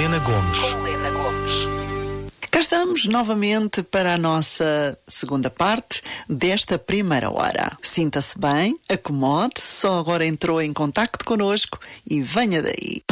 Helena Gomes. Cá estamos novamente para a nossa segunda parte desta primeira hora. Sinta-se bem, acomode-se, só agora entrou em contacto connosco e venha daí.